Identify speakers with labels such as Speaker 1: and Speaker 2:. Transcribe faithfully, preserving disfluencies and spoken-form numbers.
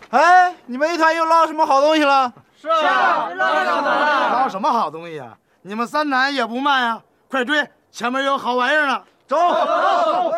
Speaker 1: 哎，你们一团又捞什么好东西了？
Speaker 2: 是啊，
Speaker 3: 捞什么？
Speaker 2: 捞什么好东西啊？你们三男也不慢呀！快追，前面有好玩意儿呢！
Speaker 1: 走。走